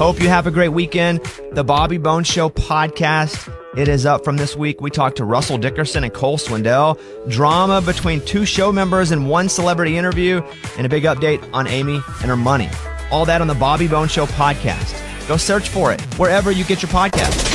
Hope you have a great weekend. The Bobby Bones Show podcast, it is up from this week. We talked to Russell Dickerson and Cole Swindell. Drama between two show members and one celebrity interview, and a big update on Amy and her money. All that on the Bobby Bones Show podcast. Go search for it wherever you get your podcasts.